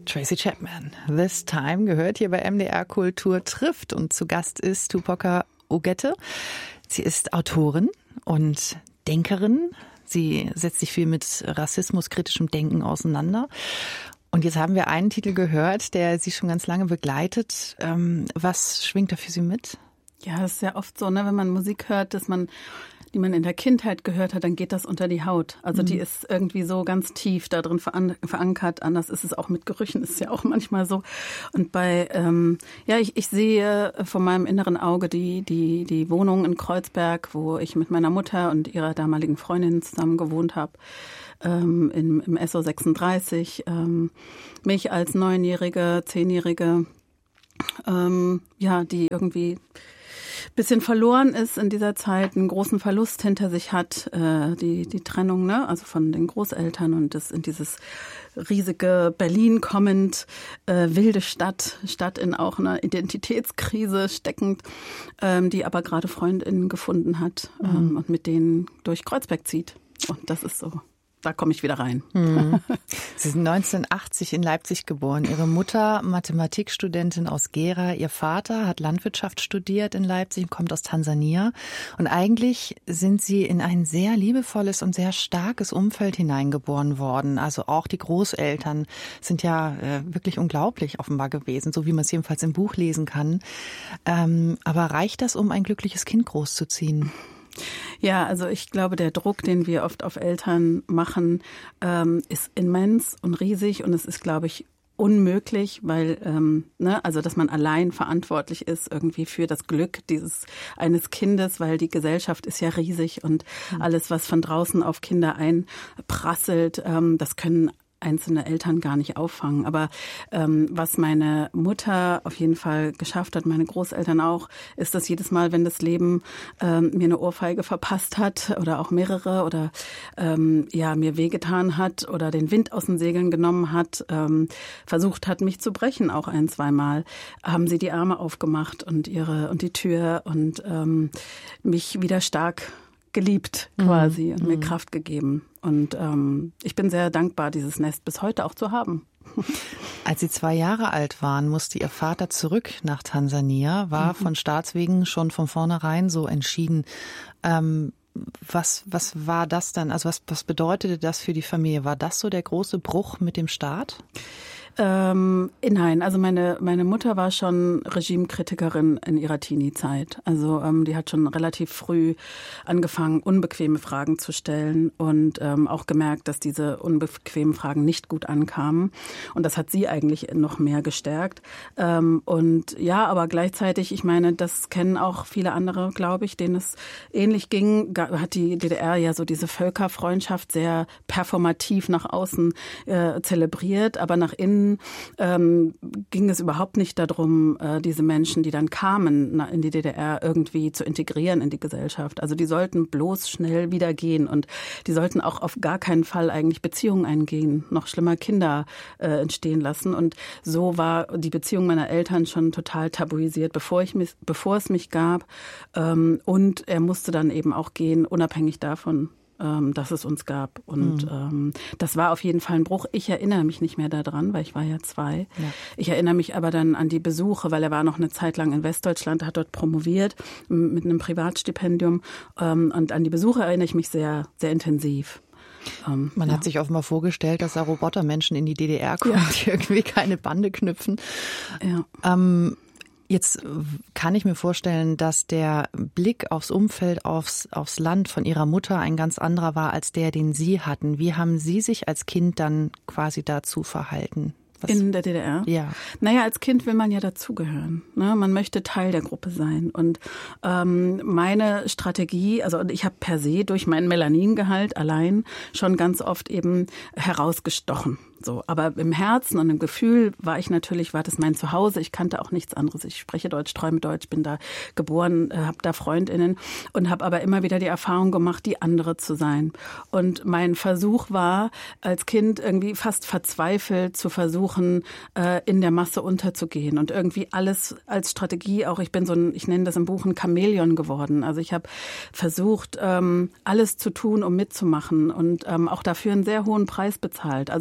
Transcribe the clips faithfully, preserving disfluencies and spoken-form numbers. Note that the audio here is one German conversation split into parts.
Tracy Chapman. This Time gehört hier bei M D R Kultur trifft und zu Gast ist Tupoka Ogette. Sie ist Autorin und Denkerin. Sie setzt sich viel mit rassismuskritischem Denken auseinander. Und jetzt haben wir einen Titel gehört, der Sie schon ganz lange begleitet. Was schwingt da für Sie mit? Ja, das ist ja oft so, ne, wenn man Musik hört, dass man, die man in der Kindheit gehört hat, dann geht das unter die Haut. Also mhm. die ist irgendwie so ganz tief da drin verankert. Anders ist es auch mit Gerüchen, ist ja auch manchmal so. Und bei, ähm, ja, ich, ich sehe vor meinem inneren Auge die, die, die Wohnung in Kreuzberg, wo ich mit meiner Mutter und ihrer damaligen Freundin zusammen gewohnt habe. Ähm, im, im S O sechsunddreißig. Ähm, mich als Neunjährige, Zehnjährige, ähm, ja, die irgendwie bisschen verloren ist in dieser Zeit, einen großen Verlust hinter sich hat, äh, die die Trennung, ne, also von den Großeltern und das in dieses riesige Berlin kommend, äh, wilde Stadt, Stadt in auch einer Identitätskrise steckend, ähm, die aber gerade FreundInnen gefunden hat ähm, mhm. und mit denen durch Kreuzberg zieht. Und das ist so. Da komme ich wieder rein. Mhm. Sie sind neunzehnhundertachtzig in Leipzig geboren. Ihre Mutter Mathematikstudentin aus Gera. Ihr Vater hat Landwirtschaft studiert in Leipzig und kommt aus Tansania. Und eigentlich sind Sie in ein sehr liebevolles und sehr starkes Umfeld hineingeboren worden. Also auch die Großeltern sind ja äh, wirklich unglaublich offenbar gewesen, so wie man es jedenfalls im Buch lesen kann. Ähm, aber reicht das, um ein glückliches Kind großzuziehen? Ja, also ich glaube, der Druck, den wir oft auf Eltern machen, ähm, ist immens und riesig und es ist, glaube ich, unmöglich, weil, ähm, ne, also dass man allein verantwortlich ist irgendwie für das Glück dieses eines Kindes, weil die Gesellschaft ist ja riesig und mhm. alles, was von draußen auf Kinder einprasselt, ähm, das können einzelne Eltern gar nicht auffangen. Aber ähm, was meine Mutter auf jeden Fall geschafft hat, meine Großeltern auch, ist, dass jedes Mal, wenn das Leben ähm, mir eine Ohrfeige verpasst hat oder auch mehrere oder ähm, ja mir wehgetan hat oder den Wind aus den Segeln genommen hat, ähm, versucht hat, mich zu brechen, auch ein, zweimal, haben sie die Arme aufgemacht und ihre und die Tür und ähm, mich wieder stark geliebt quasi mhm. und mir mhm. Kraft gegeben. Und ähm, ich bin sehr dankbar, dieses Nest bis heute auch zu haben. Als Sie zwei Jahre alt waren, musste Ihr Vater zurück nach Tansania, war mhm. von Staatswegen schon von vornherein so entschieden. Ähm, was, was war das dann? Also was, was bedeutete das für die Familie? War das so der große Bruch mit dem Staat? Ähm, nein, also meine meine Mutter war schon Regimekritikerin in ihrer Teenie-Zeit. Also ähm, die hat schon relativ früh angefangen, unbequeme Fragen zu stellen und ähm, auch gemerkt, dass diese unbequemen Fragen nicht gut ankamen. Und das hat sie eigentlich noch mehr gestärkt. Ähm, und ja, aber gleichzeitig, ich meine, das kennen auch viele andere, glaube ich, denen es ähnlich ging, hat die D D R ja so diese Völkerfreundschaft sehr performativ nach außen äh, zelebriert, aber nach innen Ähm, ging es überhaupt nicht darum, äh, diese Menschen, die dann kamen na, in die D D R, irgendwie zu integrieren in die Gesellschaft. Also die sollten bloß schnell wieder gehen und die sollten auch auf gar keinen Fall eigentlich Beziehungen eingehen, noch schlimmer Kinder äh, entstehen lassen. Und so war die Beziehung meiner Eltern schon total tabuisiert, bevor ich mich, bevor es mich gab. Ähm, und er musste dann eben auch gehen, unabhängig davon, dass es uns gab. Und mhm. ähm, das war auf jeden Fall ein Bruch. Ich erinnere mich nicht mehr daran, weil ich war ja zwei. Ja. Ich erinnere mich aber dann an die Besuche, weil er war noch eine Zeit lang in Westdeutschland, hat dort promoviert mit einem Privatstipendium. Ähm, und an die Besuche erinnere ich mich sehr, sehr intensiv. Ähm, Man ja. hat sich offenbar vorgestellt, dass da Robotermenschen in die D D R kommen, ja. die irgendwie keine Bande knüpfen. Ja. Ähm, Jetzt kann ich mir vorstellen, dass der Blick aufs Umfeld, aufs, aufs Land von Ihrer Mutter ein ganz anderer war als der, den Sie hatten. Wie haben Sie sich als Kind dann quasi dazu verhalten? Was? In der D D R? Ja. Naja, als Kind will man ja dazugehören. Ne? Man möchte Teil der Gruppe sein. Und ähm, meine Strategie, also ich habe per se durch meinen Melaningehalt allein schon ganz oft eben herausgestochen. So, aber im Herzen und im Gefühl war ich natürlich, war das mein Zuhause. Ich kannte auch nichts anderes. Ich spreche Deutsch, träume Deutsch, bin da geboren, äh, habe da FreundInnen und habe aber immer wieder die Erfahrung gemacht, die andere zu sein. Und mein Versuch war, als Kind irgendwie fast verzweifelt zu versuchen, äh, in der Masse unterzugehen und irgendwie alles als Strategie auch. Ich bin so ein, ich nenne das im Buch ein Chamäleon geworden. Also ich habe versucht, ähm, alles zu tun, um mitzumachen und ähm, auch dafür einen sehr hohen Preis bezahlt. Also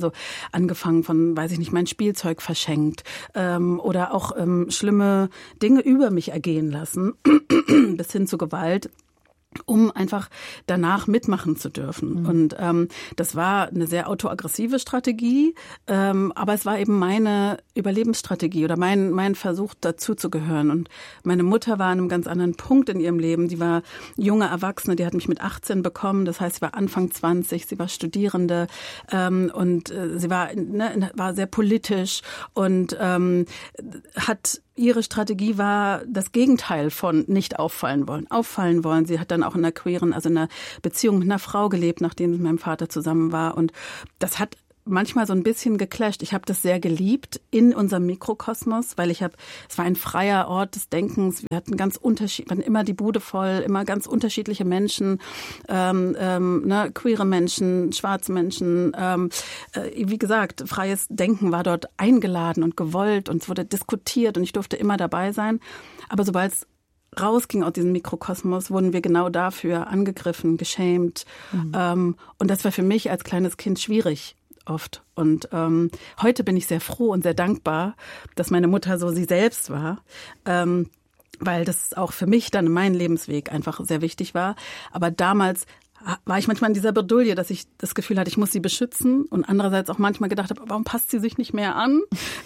angefangen von, weiß ich nicht, mein Spielzeug verschenkt ähm, oder auch ähm, schlimme Dinge über mich ergehen lassen, bis hin zu Gewalt, um einfach danach mitmachen zu dürfen. Mhm. Und ähm, das war eine sehr autoaggressive Strategie, ähm, aber es war eben meine Überlebensstrategie oder mein mein Versuch, dazuzugehören. Und meine Mutter war an einem ganz anderen Punkt in ihrem Leben. Die war junge Erwachsene, die hat mich mit achtzehn bekommen. Das heißt, sie war Anfang zwanzig, sie war Studierende ähm, und äh, sie war, ne, war sehr politisch und ähm, hat ihre Strategie war das Gegenteil von nicht auffallen wollen. Auffallen wollen. Sie hat dann auch in einer queeren, also in einer Beziehung mit einer Frau gelebt, nachdem sie mit meinem Vater zusammen war. Und das hat manchmal so ein bisschen geclasht. Ich habe das sehr geliebt in unserem Mikrokosmos, weil ich habe, es war ein freier Ort des Denkens. Wir hatten ganz unterschied, waren immer die Bude voll, immer ganz unterschiedliche Menschen, ähm, ähm, ne, queere Menschen, schwarze Menschen. Ähm, äh, wie gesagt, freies Denken war dort eingeladen und gewollt und es wurde diskutiert und ich durfte immer dabei sein. Aber sobald es rausging aus diesem Mikrokosmos, wurden wir genau dafür angegriffen, geschämt. Mhm. Ähm, und das war für mich als kleines Kind schwierig. Oft. Und ähm, heute bin ich sehr froh und sehr dankbar, dass meine Mutter so sie selbst war, ähm, weil das auch für mich dann in meinem Lebensweg einfach sehr wichtig war. Aber damals war ich manchmal in dieser Bredouille, dass ich das Gefühl hatte, ich muss sie beschützen und andererseits auch manchmal gedacht habe, warum passt sie sich nicht mehr an?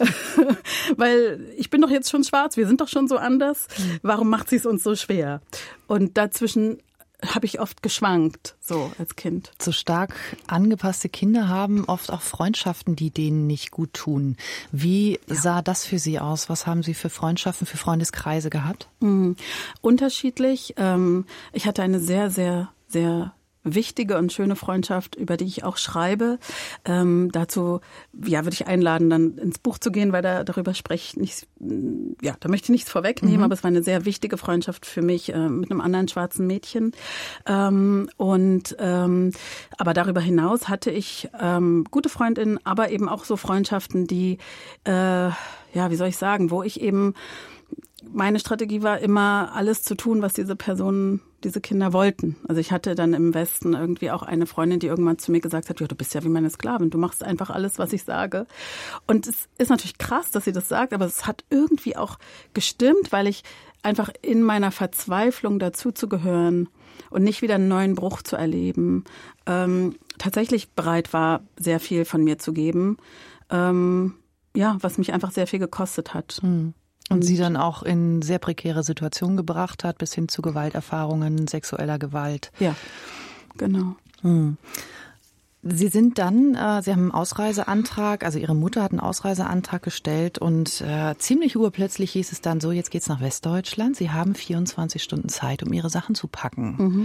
Weil ich bin doch jetzt schon schwarz, wir sind doch schon so anders. Warum macht sie es uns so schwer? Und dazwischen habe ich oft geschwankt, so als Kind. So stark angepasste Kinder haben oft auch Freundschaften, die denen nicht gut tun. Wie ja. sah das für Sie aus? Was haben Sie für Freundschaften, für Freundeskreise gehabt? Mhm. Unterschiedlich. Ähm, ich hatte eine sehr, sehr, sehr wichtige und schöne Freundschaft, über die ich auch schreibe. Ähm, dazu, ja, würde ich einladen, dann ins Buch zu gehen, weil da darüber spreche ich nicht, ja, da möchte ich nichts vorwegnehmen, mhm. aber es war eine sehr wichtige Freundschaft für mich äh, mit einem anderen schwarzen Mädchen. Ähm, und ähm, aber darüber hinaus hatte ich ähm, gute Freundinnen, aber eben auch so Freundschaften, die, äh, ja, wie soll ich sagen, wo ich eben, meine Strategie war immer, alles zu tun, was diese Personen, diese Kinder wollten. Also ich hatte dann im Westen irgendwie auch eine Freundin, die irgendwann zu mir gesagt hat, ja, du bist ja wie meine Sklavin, du machst einfach alles, was ich sage. Und es ist natürlich krass, dass sie das sagt, aber es hat irgendwie auch gestimmt, weil ich einfach in meiner Verzweiflung dazu zu gehören und nicht wieder einen neuen Bruch zu erleben, ähm, tatsächlich bereit war, sehr viel von mir zu geben, ähm, ja, was mich einfach sehr viel gekostet hat. Hm. Und sie dann auch in sehr prekäre Situationen gebracht hat, bis hin zu Gewalterfahrungen, sexueller Gewalt. Ja, genau. Hm. Sie sind dann, äh, Sie haben einen Ausreiseantrag, also Ihre Mutter hat einen Ausreiseantrag gestellt und äh, ziemlich urplötzlich hieß es dann so, jetzt geht's nach Westdeutschland. Sie haben vierundzwanzig Stunden Zeit, um Ihre Sachen zu packen. Mhm.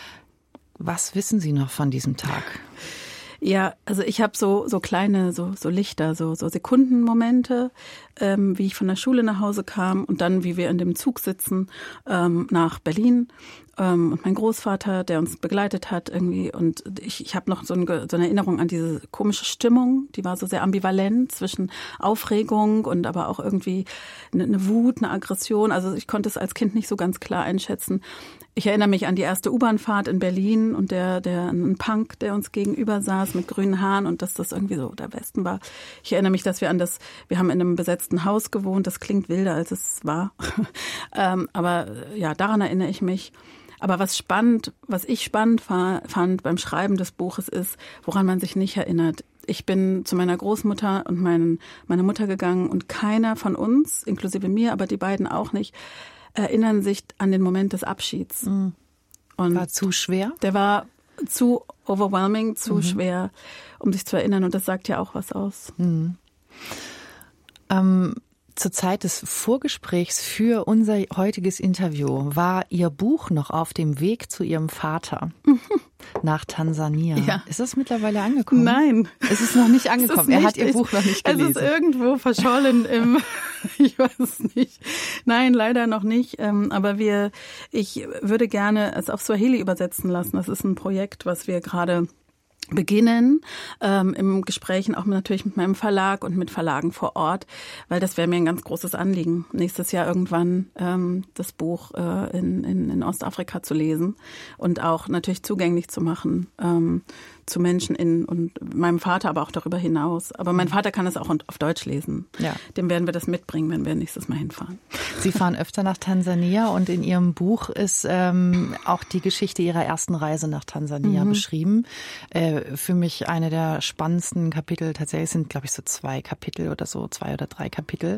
Was wissen Sie noch von diesem Tag? Ja, also ich habe so so kleine so so Lichter, so so Sekundenmomente, ähm, wie ich von der Schule nach Hause kam und dann, wie wir in dem Zug sitzen ähm, nach Berlin ähm, und mein Großvater, der uns begleitet hat irgendwie und ich ich habe noch so, ein, so eine Erinnerung an diese komische Stimmung, die war so sehr ambivalent zwischen Aufregung und aber auch irgendwie eine, eine Wut, eine Aggression. Also ich konnte es als Kind nicht so ganz klar einschätzen. Ich erinnere mich an die erste U-Bahn-Fahrt in Berlin und der, der, ein Punk, der uns gegenüber saß mit grünen Haaren und dass das irgendwie so der Westen war. Ich erinnere mich, dass wir an das, wir haben in einem besetzten Haus gewohnt, das klingt wilder, als es war. ähm, aber ja, daran erinnere ich mich. Aber was spannend, was ich spannend fand beim Schreiben des Buches ist, woran man sich nicht erinnert. Ich bin zu meiner Großmutter und meinen, meiner Mutter gegangen und keiner von uns, inklusive mir, aber die beiden auch nicht, erinnern sich an den Moment des Abschieds. Mhm. Und war zu schwer? Der war zu overwhelming, zu mhm. schwer, um sich zu erinnern. Und das sagt ja auch was aus. Mhm. Ähm, zur Zeit des Vorgesprächs für unser heutiges Interview war Ihr Buch noch auf dem Weg zu Ihrem Vater mhm. nach Tansania. Ja. Ist das mittlerweile angekommen? Nein. Es ist noch nicht angekommen. Nicht, er hat Ihr Buch noch nicht gelesen. Es ist irgendwo verschollen im, ich weiß es nicht. Nein, leider noch nicht. Aber wir, ich würde gerne es auf Swahili übersetzen lassen. Das ist ein Projekt, was wir gerade beginnen, ähm, im Gesprächen auch natürlich mit meinem Verlag und mit Verlagen vor Ort, weil das wäre mir ein ganz großes Anliegen, nächstes Jahr irgendwann ähm, das Buch äh, in, in, in Ostafrika zu lesen und auch natürlich zugänglich zu machen, ähm, zu Menschen in und meinem Vater aber auch darüber hinaus. Aber mein Vater kann es auch auf Deutsch lesen. Ja. Dem werden wir das mitbringen, wenn wir nächstes Mal hinfahren. Sie fahren öfter nach Tansania und in Ihrem Buch ist ähm, auch die Geschichte Ihrer ersten Reise nach Tansania mhm. beschrieben. Äh, für mich eine der spannendsten Kapitel. Tatsächlich sind, glaube ich, so zwei Kapitel oder so, zwei oder drei Kapitel.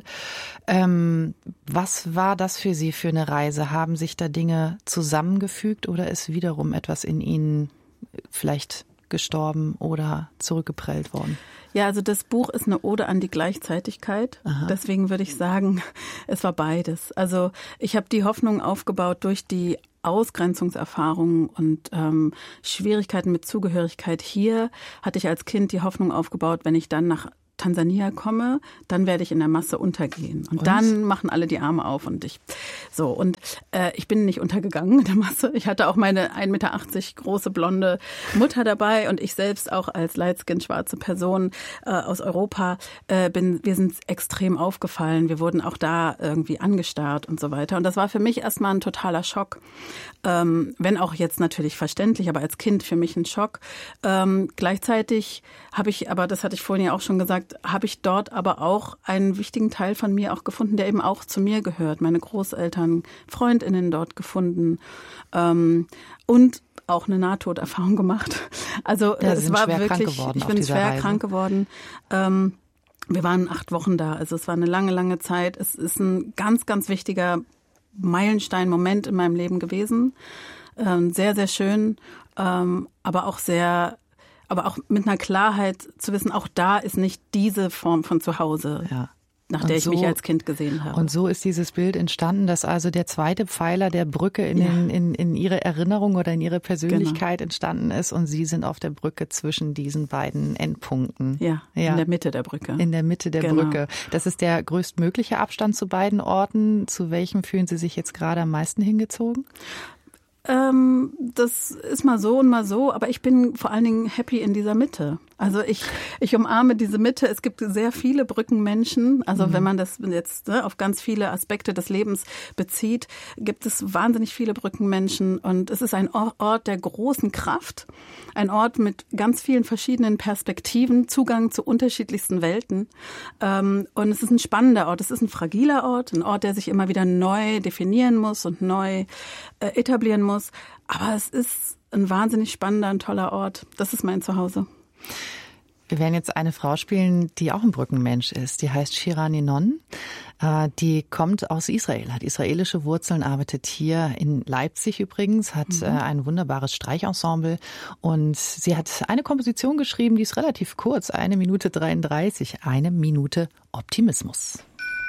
Ähm, was war das für Sie für eine Reise? Haben sich da Dinge zusammengefügt oder ist wiederum etwas in Ihnen vielleicht gestorben oder zurückgeprellt worden? Ja, also das Buch ist eine Ode an die Gleichzeitigkeit. Aha. Deswegen würde ich sagen, es war beides. Also ich habe die Hoffnung aufgebaut durch die Ausgrenzungserfahrungen und ähm, Schwierigkeiten mit Zugehörigkeit. Hier hatte ich als Kind die Hoffnung aufgebaut, wenn ich dann nach Tansania komme, dann werde ich in der Masse untergehen. Und, und? dann machen alle die Arme auf und ich. So, und äh, ich bin nicht untergegangen in der Masse. Ich hatte auch meine ein Meter achtzig große blonde Mutter dabei und ich selbst auch als light-skin schwarze Person äh, aus Europa äh, bin, wir sind extrem aufgefallen. Wir wurden auch da irgendwie angestarrt und so weiter. Und das war für mich erstmal ein totaler Schock. Ähm, wenn auch jetzt natürlich verständlich, aber als Kind für mich ein Schock. Ähm, gleichzeitig habe ich, aber das hatte ich vorhin ja auch schon gesagt, habe ich dort aber auch einen wichtigen Teil von mir auch gefunden, der eben auch zu mir gehört. Meine Großeltern, Freundinnen dort gefunden ähm, und auch eine Nahtoderfahrung gemacht. Also ja, es war wirklich, ich bin schwer Reise. krank geworden. Ähm, wir waren acht Wochen da, also es war eine lange, lange Zeit. Es ist ein ganz, ganz wichtiger Meilenstein-Moment in meinem Leben gewesen. Ähm, sehr, sehr schön, ähm, aber auch sehr aber auch mit einer Klarheit zu wissen, auch da ist nicht diese Form von Zuhause, ja. nach der so, ich mich als Kind gesehen habe. Und so ist dieses Bild entstanden, dass also der zweite Pfeiler der Brücke in, ja. den, in, in Ihre Erinnerung oder in Ihre Persönlichkeit genau. entstanden ist und Sie sind auf der Brücke zwischen diesen beiden Endpunkten. Ja, ja. in der Mitte der Brücke. In der Mitte der genau. Brücke. Das ist der größtmögliche Abstand zu beiden Orten. Zu welchem fühlen Sie sich jetzt gerade am meisten hingezogen? Ähm, das ist mal so und mal so, aber ich bin vor allen Dingen happy in dieser Mitte. Also ich, ich umarme diese Mitte. Es gibt sehr viele Brückenmenschen. Also mhm. wenn man das jetzt ne, auf ganz viele Aspekte des Lebens bezieht, gibt es wahnsinnig viele Brückenmenschen. Und es ist ein Ort der großen Kraft. Ein Ort mit ganz vielen verschiedenen Perspektiven, Zugang zu unterschiedlichsten Welten. Und es ist ein spannender Ort. Es ist ein fragiler Ort, ein Ort, der sich immer wieder neu definieren muss und neu etablieren muss. Aber es ist ein wahnsinnig spannender, ein toller Ort. Das ist mein Zuhause. Wir werden jetzt eine Frau spielen, die auch ein Brückenmensch ist. Die heißt Shira Ninon. Die kommt aus Israel, hat israelische Wurzeln, arbeitet hier in Leipzig übrigens, hat mhm. ein wunderbares Streichensemble und sie hat eine Komposition geschrieben, die ist relativ kurz, eine Minute dreiunddreißig, eine Minute Optimismus.